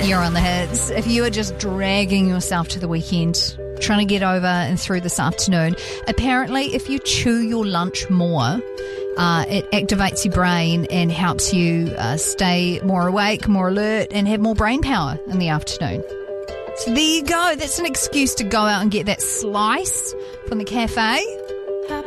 You're on the hits. If you are just dragging yourself to the weekend, trying to get over and through this afternoon, apparently if you chew your lunch more, it activates your brain and helps you stay more awake, more alert, and have more brain power in the afternoon. So there you go. That's an excuse to go out and get that slice from the cafe.